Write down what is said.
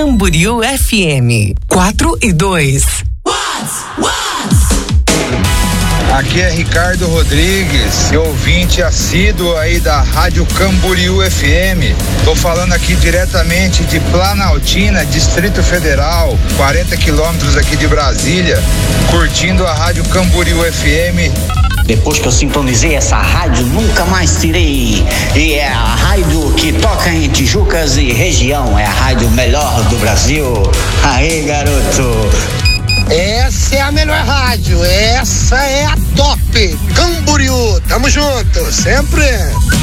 Camboriú FM 4-2. Aqui é Ricardo Rodrigues, ouvinte assíduo aí da Rádio Camboriú FM. Tô falando aqui diretamente de Planaltina, Distrito Federal, 40 quilômetros aqui de Brasília, curtindo a Rádio Camboriú FM. Depois que eu sintonizei essa rádio, nunca mais tirei. E é a rádio que toca em Tijucas e região. É a rádio melhor do Brasil. Aí, garoto. Essa é a melhor rádio. Essa é a top. Camboriú, tamo junto, sempre.